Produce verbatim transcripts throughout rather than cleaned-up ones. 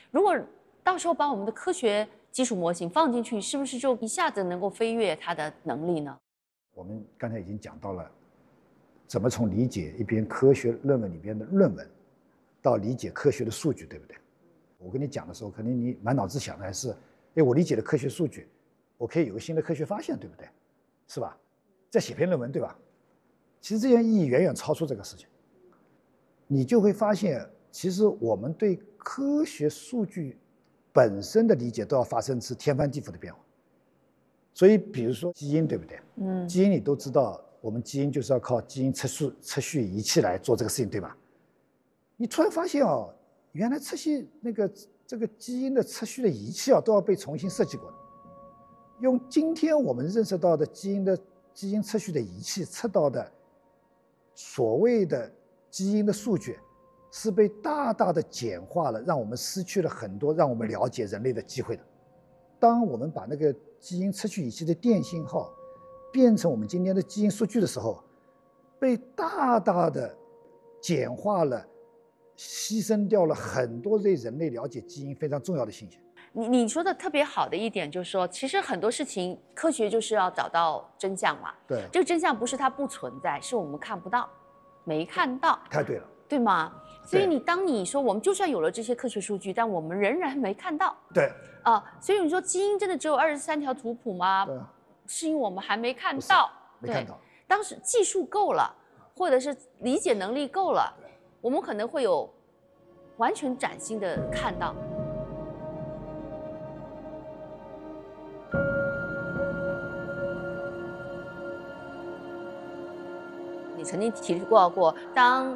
如果到时候把我们的科学基础模型放进去，是不是就一下子能够飞跃它的能力呢？ 我们刚才已经讲到了，怎么从理解一篇科学论文里边的论文，到理解科学的数据，对不对？我跟你讲的时候，肯定你满脑子想的还是，哎，我理解了科学数据，我可以有个新的科学发现，对不对？是吧？再写篇论文，对吧？其实这件意义远远超出这个事情。你就会发现，其实我们对科学数据本身的理解都要发生出天翻地覆的变化。所以，比如说基因，对不对？嗯，基因你都知道，我们基因就是要靠基因测序测序仪器来做这个事情，对吧？你突然发现哦，原来测序那个这个基因的测序的仪器啊，都要被重新设计过的。用今天我们认识到的基因的基因测序的仪器测到的所谓的基因的数据，是被大大的简化了，让我们失去了很多让我们了解人类的机会的。当我们把那个基因测序仪器的电信号变成我们今天的基因数据的时候，被大大的简化了，牺牲掉了很多对人类了解基因非常重要的信息。 你你说的特别好的一点就是说，其实很多事情科学就是要找到真相嘛。 对， 这个真相不是它不存在，是我们看不到，没看到。 太对了， 对吗？所以你当你说我们就算有了这些科学数据，但我们仍然没看到。 对。 啊、呃，所以你说基因真的只有二十三条图谱吗？ 对， 是因为我们还没看到。 没看到。 当时技术够了，或者是理解能力够了，我们可能会有完全崭新的看到。你曾经提过过，当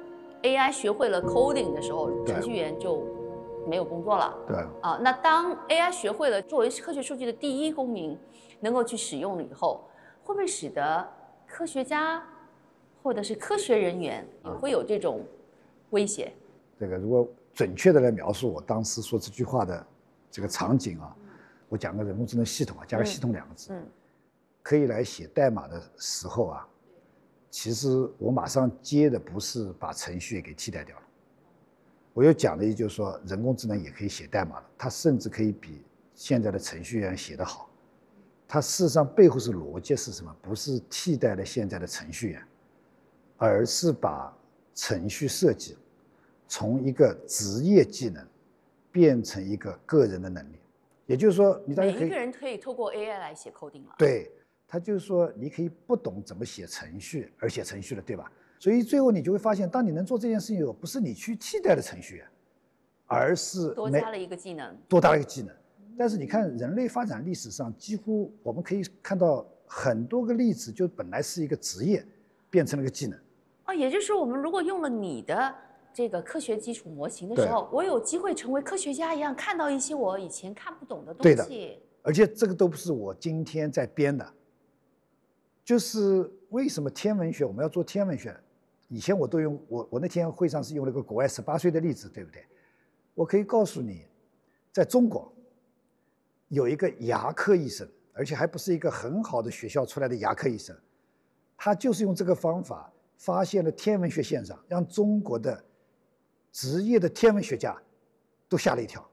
A I 学会了 coding 的时候，程序员就没有工作了。 对啊，那当 A I 学会了作为科学数据的第一公民，能够去使用了以后，会不会使得科学家或者是科学人员也会有这种威胁？ 这个如果准确的来描述我当时说这句话的这个场景啊，我讲个人工智能系统啊，加个系统两个字，嗯，可以来写代码的时候啊。其实我马上接的不是把程序给替代掉了，我又讲了一句，就是说人工智能也可以写代码了，它甚至可以比现在的程序员写得好。它事实上背后是逻辑是什么？不是替代了现在的程序员，而是把程序设计从一个职业技能变成一个个人的能力。也就是说，你大家可以每一个人可以透过 A I 来写 coding 了。 对。他就是说，你可以不懂怎么写程序，而写程序了，对吧？所以最后你就会发现，当你能做这件事情以后，不是你去替代了程序员，而是多加了一个技能， 多加了一个技能。但是你看，人类发展历史上，几乎我们可以看到很多个例子，就本来是一个职业，变成了个技能。 哦，也就是说，我们如果用了你的这个科学基础模型的时候，我有机会成为科学家一样，看到一些我以前看不懂的东西。 对的，而且这个都不是我今天在编的。就是为什么天文学我们要做天文学？以前我都用我我那天会上是用了个国外十八岁的例子，对不对？我可以告诉你，在中国有一个牙科医生，而且还不是一个很好的学校出来的牙科医生，他就是用这个方法发现了天文学现象，让中国的职业的天文学家都吓了一跳。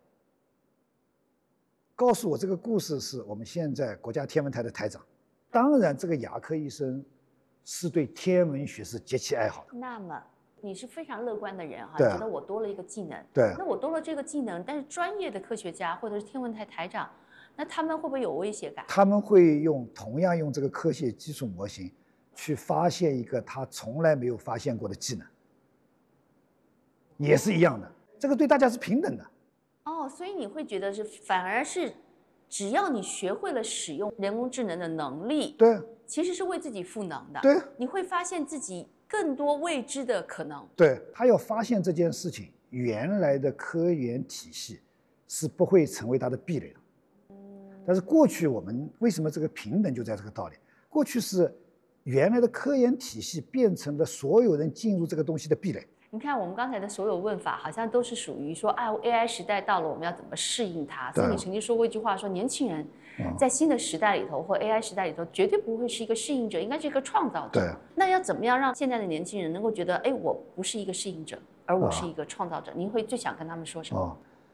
告诉我这个故事是我们现在国家天文台的台长。当然，这个牙科医生是对天文学是极其爱好的。 那么，你是非常乐观的人哈， 对啊， 觉得我多了一个技能。 对啊， 那我多了这个技能，但是专业的科学家或者是天文台台长，那他们会不会有威胁感？ 他们会用同样用这个科学基础模型去发现一个他从来没有发现过的技能，也是一样的。这个对大家是平等的。 哦，所以你会觉得是反而是。只要你学会了使用人工智能的能力， 对， 其实是为自己赋能的。 对， 你会发现自己更多未知的可能。 对，他要发现这件事情，原来的科研体系是不会成为他的壁垒的。但是过去我们为什么这个平等就在这个道理？过去是原来的科研体系变成了所有人进入这个东西的壁垒。 你看，我们刚才的所有问法，好像都是属于说，哎 ，A I 时代到了，我们要怎么适应它？所以你曾经说过一句话，说年轻人在新的时代里头，或 A I 时代里头，绝对不会是一个适应者，应该是一个创造者。 对。 那要怎么样让现在的年轻人能够觉得，哎，我不是一个适应者，而我是一个创造者？您会最想跟他们说什么？ 哦